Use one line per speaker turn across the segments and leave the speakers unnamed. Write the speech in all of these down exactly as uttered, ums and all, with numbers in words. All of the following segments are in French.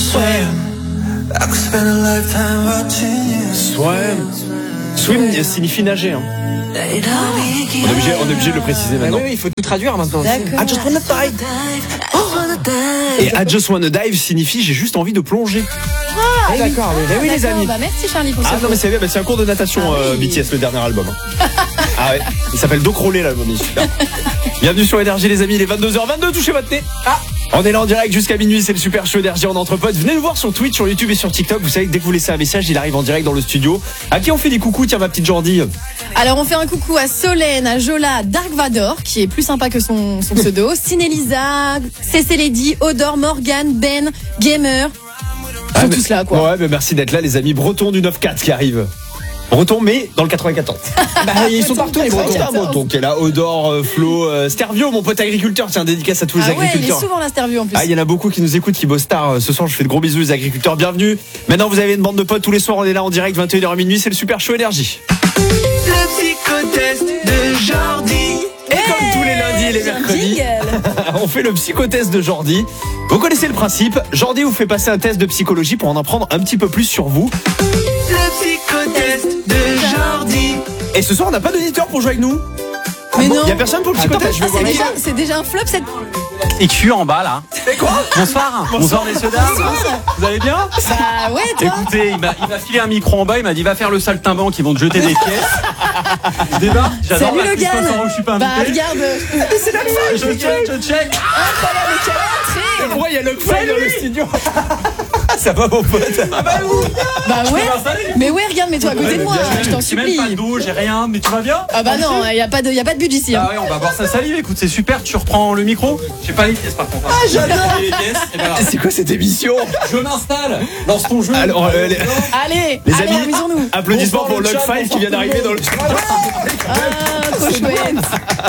Swim. Swim signifie nager. Hein. On est obligé, on est obligé de le préciser maintenant.
Ah oui, oui, il faut tout traduire maintenant.
D'accord.
I just wanna dive.
Oh. Et I just wanna dive signifie j'ai juste envie de plonger.
Ah,
oui.
d'accord, oui, oui, les amis.
Bah, merci Charlie pour
Ah
ce
non mais c'est bien, c'est un cours de natation
ah,
euh,
oui.
B T S, le dernier album. Ah ouais, il s'appelle Dos Crawlé l'album, il est super. Bienvenue sur Énergie les amis, il est vingt-deux heures vingt-deux, touchez votre thé. Ah, on est là en direct jusqu'à minuit, c'est le super show Énergie en entre potes. Venez nous voir sur Twitch, sur YouTube et sur TikTok. Vous savez que dès que vous laissez un message, il arrive en direct dans le studio. À qui on fait des coucous, tiens ma petite Jordi?
Alors on fait un coucou à Solène, à Jola, Dark Vador, qui est plus sympa que son, son pseudo, Cinélisa, Cécé Lady, Odor, Morgan, Ben, Gamer. Ils sont
Ah,
tous là quoi.
Ouais, mais merci d'être là les amis. Breton du neuf quatre qui arrive. Breton mais dans le quatre-vingt-quatorze.
Bah, ils sont partout les Bretons.
C'est un Breton qui est là. Odor, euh, Flo, euh, Stervio, mon pote agriculteur. Tiens, dédicace à tous les
Ah ouais, il est
agriculteurs.
souvent l'interview en plus.
Ah, il y en a beaucoup qui nous écoutent, qui bossent tard. Ce soir, je fais de gros bisous les agriculteurs. Bienvenue. Maintenant, vous avez une bande de potes tous les soirs. On est là en direct, vingt et une heures minuit. C'est le super show Énergie.
Le psychotest de Jordi.
Et comme tous les lundis et les mercredis, on fait le psychotest de Jordi. Vous connaissez le principe. Jordi vous fait passer un test de psychologie pour en apprendre un petit peu plus sur vous.
Le psychotest de Jordi.
Et ce soir, on n'a pas d'auditeur pour jouer avec nous.
Mais non.
Il y a personne pour le psychotest. Je vais
Ah,
voir
c'est,
la
déjà, c'est déjà un flop cette.
Et tu en bas là.
C'est quoi?
Bonsoir. Bonsoir messieurs dames. Vous allez bien?
Bah ouais toi.
Écoutez, il m'a, il m'a filé un micro en bas, il m'a dit va faire le saltimbanque, ils vont te jeter des pièces. Je débarque, j'adore
Salut
la
Logan.
piste où je suis pas
Bah
invité.
regarde.
C'est la fin.
Je check, je check.
Incroyable, quelle entrée.
Pourquoi il y a le fly dans le studio? Ça va mon pote?
Ah bah où?
Bah ouais.
peux m'installer.
Mais ouais, regarde, mets-toi à côté de moi, je t'en
J'ai même
supplie.
pas de dos, j'ai rien, mais tu vas bien?
Ah bah non, y a pas de, y a pas de budget ici. Hein.
Ah ouais, on va voir ça salive, écoute, c'est super, tu reprends le micro. J'ai pas les pièces par contre.
Ah, j'adore.
J'ai les pièces, c'est pas grave.
C'est quoi cette émission?
Je m'installe, lance ton jeu.
Alors, euh, les,
Allez,
les
allez,
amis,
amusons-nous.
applaudissements
Bonsoir
pour
le
Log
chat,
cinq qui
bonsoir
vient
tout le
d'arriver
monde.
dans le studio.
Ah, trop chouette.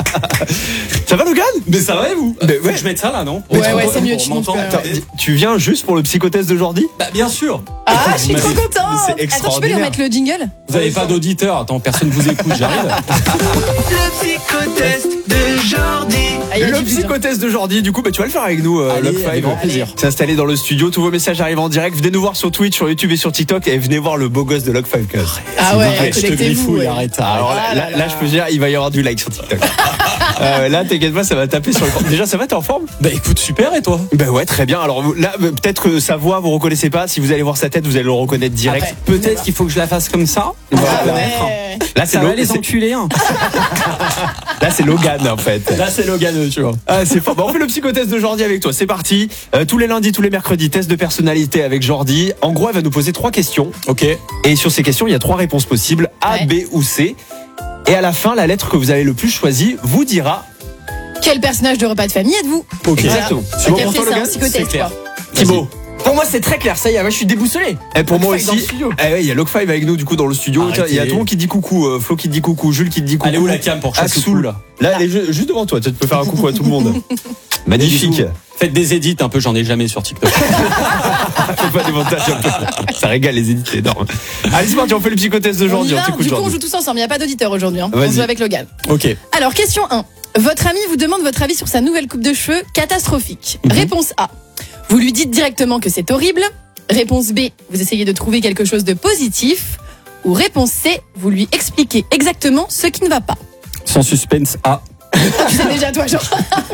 Ça va Logan?
Mais ça va et vous?
Mais
Faut
ouais.
que je mette ça là, non?
Ouais,
Pour-
ouais, c'est
pour-
mieux,
pour
tu montes,
m'entendre.
euh,
Attends, tu viens juste pour le psychotest de Jordi?
Bah bien sûr.
Ah, je suis
Vous
trop
m'avez-
contente.
c'est
Attends, tu peux lui
extraordinaire.
remettre le jingle?
Vous avez pas d'auditeur, attends, personne vous écoute, j'arrive.
Le psychotest de Jordi.
Ah, y a
Le
du budget.
psychotest de Jordi, du coup, bah, tu vas le faire avec nous, euh,
Allez,
Log
avec
cinq.
grand plaisir.
C'est installé dans le studio, tous vos messages arrivent en direct. Venez nous voir sur Twitch, sur YouTube et sur TikTok et venez voir le beau gosse de Log cinq.
Ah ouais,
Arrête, je te
connectez-vous.
griffouille,
ouais.
arrête,
Alors
arrête.
là, là, là, je peux dire, il va y avoir du like sur TikTok. euh, là, t'inquiète pas, ça va taper sur le. Déjà, ça va, t'es en forme?
Bah écoute, super, et toi?
Ben ouais, très bien. Alors vous- là, euh, peut-être que sa voix, vous reconnaissez pas. Si vous allez voir sa tête, vous allez le reconnaître direct.
Après.
Peut-être qu'il faut que je la fasse comme ça. On va
Ah
reconnaître.
ouais.
Là, c'est
Ça va
Lo-
les
c'est-
enculés, hein.
là, c'est Logan en fait.
Là c'est Logan, tu vois.
Ah, c'est fort. Bon, on fait le psychotest de Jordi avec toi. C'est parti. Euh, tous les lundis, tous les mercredis, test de personnalité avec Jordi. En gros, elle va nous poser trois questions.
Ok.
Et sur ces questions, il y a trois réponses possibles A,
Ouais.
B ou C. Et à la fin, la lettre que vous avez le plus choisie vous dira.
Quel personnage de repas de famille êtes-vous?
Ok.
Exactement.
Ça
C'est bon
qu'a
pour
fait,
toi,
c'est un
Logan?
psychotest,
C'est clair.
quoi.
Thibaut.
Pour moi, c'est très clair, ça y est, moi, je suis déboussolé.
Et pour moi
Log cinq dans
aussi.
le studio.
Eh ouais, il y a Log cinq avec nous du coup dans le studio.
Arrêtez.
Tiens, il y a tout le monde qui dit coucou. euh, Flo qui te dit coucou. Jules qui te dit coucou.
Elle est où la cam pour chaque
Axoul.
coucou, là?
Là, elle est ju- juste devant toi. Tu peux faire un coucou à tout le monde. Magnifique.
Bisous. Faites des edits un peu, j'en ai jamais sur TikTok.
Fais pas des montages un peu. Ça régale les édits, c'est énorme. Allez, c'est parti, on fait le psychotest de
On y
Jordi. On
va.
t'écoute,
Du coup, on
Jordi.
joue tous ensemble. Il n'y a pas d'auditeur aujourd'hui. Hein. On
Vas-y.
joue avec Logan.
Ok.
Alors, question un. Votre ami vous demande votre avis sur sa nouvelle coupe de cheveux catastrophique.
Mhm.
Réponse A. Vous lui dites directement que c'est horrible. Réponse B. Vous essayez de trouver quelque chose de positif. Ou réponse C. Vous lui expliquez exactement ce qui ne va pas.
Sans suspense A.
Tu sais déjà toi, genre.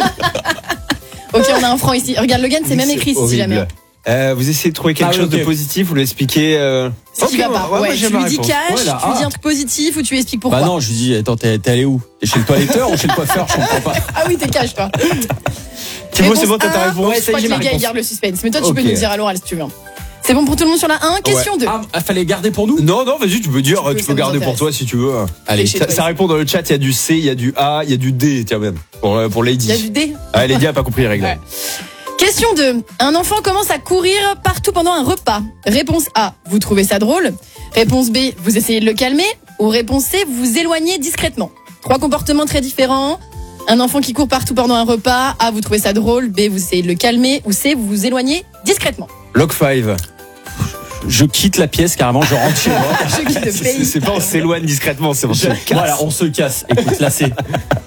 Ok, on a un franc ici. Regarde, Logan, c'est même écrit ici, si
horrible.
jamais.
Euh, vous essayez de trouver quelque
Ah oui,
chose
ok.
de positif, vous lui expliquez. Euh...
Ce qui
ok,
va pas.
ouais,
Ouais,
moi, j'ai
tu
ma
lui dis
réponse.
cash,
Ouais, là,
tu lui dis
ah.
un truc positif ou tu lui expliques pourquoi.
Bah non, je lui dis, attends, t'es, t'es allé où? T'es chez le toiletteur ou chez le coiffeur? Je comprends pas.
Ah oui, t'es cash, toi.
Thibaut, c'est
Réponse
bon, t'as ta
A.
réponse?
Ouais,
Je
ça y
crois
est, j'ai
que
ma
les gars, ils
réponse.
gardent le suspense. Mais toi, tu
Ok.
peux nous dire à l'oral si tu veux. C'est bon pour tout le monde sur la un. Question deux.
Ah, ah, fallait garder pour nous?
Non, non, vas-y, tu peux dire,
Tu peux,
tu
ça
peux
nous
garder pour
intéresse.
toi si tu veux.
Allez,
chez
Ça,
toi,
ça
ici.
répond dans le chat, il y a du C, il y a du A, il y a du D, tiens même. Pour, euh, pour Lady.
Il y a du D.
Ah, Lady a pas compris les règles.
Ouais. Question deux. Un enfant commence à courir partout pendant un repas. Réponse A. Vous trouvez ça drôle. Réponse B. Vous essayez de le calmer. Ou réponse C. Vous vous éloignez discrètement. Trois comportements très différents. Un enfant qui court partout pendant un repas. A. Vous trouvez ça drôle. B. Vous essayez de le calmer. Ou C. Vous vous éloignez discrètement.
Log cinq.
Je quitte la pièce carrément, je rentre chez moi.
Je quitte le
C'est
pays.
c'est pas on s'éloigne discrètement, c'est on se
Je-
casse.
Voilà, on se casse. Écoute, là c'est.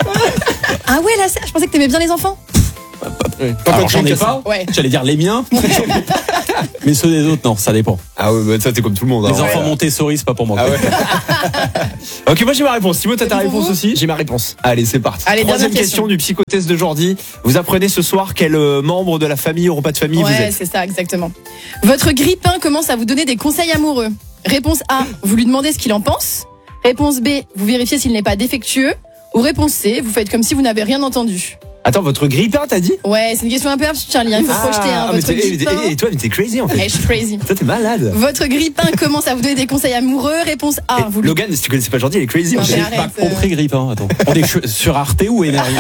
Ah ouais, là, c'est- je pensais que t'aimais bien les enfants.
Alors j'en ai pas.
Ouais.
J'allais dire les miens. Mais ceux des autres, non, ça dépend.
Ah ouais, bah ça t'es comme tout le monde.
Les
hein.
enfants
Ouais.
Montessori, c'est pas pour moi.
Ah
quoi.
ouais. Ok, moi j'ai ma réponse. Thibaut, t'as ta
C'est bon pour
réponse
vous
aussi?
J'ai ma réponse.
Allez, c'est parti.
Allez,
Troisième
dernière
question
question.
du psychotest de Jordi. Vous apprenez ce soir quel euh, membre de la famille ou repas de famille vous
Ouais,
êtes.
c'est ça, exactement. Votre grippin commence à vous donner des conseils amoureux. Réponse A, vous lui demandez ce qu'il en pense. Réponse B, vous vérifiez s'il n'est pas défectueux. Ou réponse C, vous faites comme si vous n'avez rien entendu.
Attends, votre grippin, t'as dit?
Ouais, c'est une question un peu absurde, Charlie. hein. Il faut se projeter, hein,
ah, mais
votre
t'es-
grippin.
et, et toi, mais t'es crazy en fait.
Ouais, je suis crazy.
Toi, t'es malade.
Votre grippin commence à vous donner des conseils amoureux. Réponse A,
Et
vous lui...
Logan, si tu connaissais pas Jordi, il est crazy.
Non,
en fait.
mais
J'ai
arrête,
pas compris Grippe. Hein. Attends. On est ch- sur Arte ou Énergie?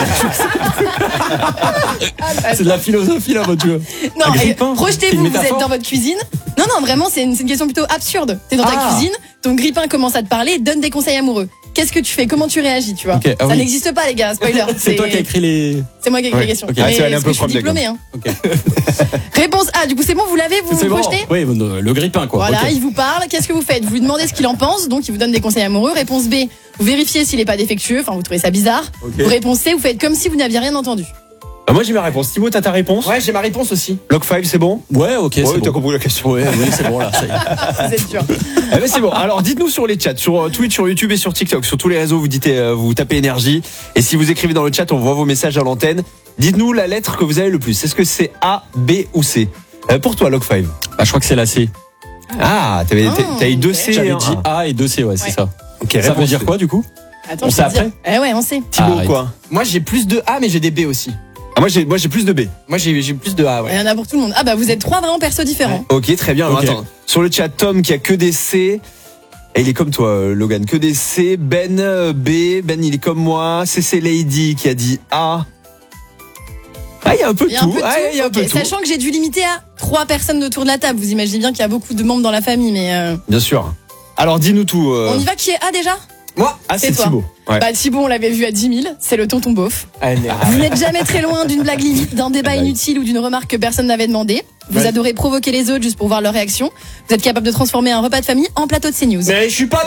C'est de la philosophie là, votre jeu.
Non,
Un
et
grippin, c'est
projetez-vous,
une
vous êtes
métaphore.
dans votre cuisine. Non, non, vraiment, c'est une, c'est une question plutôt absurde. T'es dans ta
Ah.
cuisine, ton grippin commence à te parler et te donne des conseils amoureux. Qu'est-ce que tu fais? Comment tu réagis, tu vois?
Ok, ah
Ça
oui.
n'existe pas, les gars, spoiler.
C'est toi qui as écrit les.
C'est moi qui ai écrit
Ouais,
les questions.
ok.
Mais
Ah, c'est allé un
parce
peu
que je suis
prof, d'accord.
diplômée, hein.
Ok.
Réponse A, du coup, c'est bon, vous l'avez, vous
C'est
vous
bon.
projetez?
Oui, le le grippin quoi.
Voilà,
Ok.
il vous parle. Qu'est-ce que vous faites? Vous lui demandez ce qu'il en pense, donc il vous donne des conseils amoureux. Réponse B, vous vérifiez s'il n'est pas défectueux, enfin vous trouvez ça bizarre.
Ok.
Ou réponse C, vous faites comme si vous n'aviez rien entendu.
Ah, moi j'ai ma réponse. Thibaut, t'as ta réponse?
Ouais, j'ai ma réponse aussi.
Lock five, c'est bon?
Ouais, ok,
Ouais,
c'est
t'as
bon.
compris la question.
Ouais, oui, c'est bon là. ça y est.
Vous êtes dur.
Eh ben, c'est bon. Alors dites-nous sur les chats, sur euh, Twitch, sur YouTube et sur TikTok, sur tous les réseaux, vous dites, euh, vous tapez énergie. Et si vous écrivez dans le chat, on voit vos messages à l'antenne. Dites-nous la lettre que vous avez le plus. Est-ce que c'est A, B ou C? Euh, Pour toi, Lock five.
Bah, je crois que c'est la C.
Ah, t'avais,
Ah,
t'as- t'as eu deux
ok.
C.
J'avais
et un
dit
A.
A et deux C, ouais, c'est
Ouais.
ça.
Ok,
Ça veut
réponse
dire
C.
quoi du coup?
Attends,
On
je
sait
vais te dire.
après
Eh ouais, on sait.
Thibaut,
Arrête.
quoi?
Moi, j'ai plus de A, mais j'ai des B aussi.
Ah, moi j'ai, moi j'ai plus de B.
Moi, j'ai j'ai plus de A,
Il
ouais.
y en a pour tout le monde. Ah bah vous êtes trois vraiment persos différents.
Ok, très bien. Alors
Ok.
attends. Sur le chat, Tom qui a que des C. Et il est comme toi, euh, Logan, que des C. Ben euh, B. Ben il est comme moi. C C Lady qui a dit A. Ah, il y a un peu de
Il y a un
tout.
peu de
Ah,
tout.
il y a un
Ok,
peu de tout.
Sachant que j'ai dû limiter à trois personnes autour de la table. Vous imaginez bien qu'il y a beaucoup de membres dans la famille, mais euh,
Bien sûr. Alors dis-nous tout. euh.
on y va. Qui est A déjà?
Moi,
Ah, c'est
c'est toi.
Thibaut. Ouais.
Bah Thibaut, on l'avait vu à dix mille. C'est le tonton beauf.
allez.
Vous n'êtes jamais très loin d'une blague limite, d'un débat inutile ou d'une remarque que personne n'avait demandé. Vous
Ouais.
adorez provoquer les autres juste pour voir leur réaction. Vous êtes capable de transformer un repas de famille en plateau de CNews.
Mais je suis pas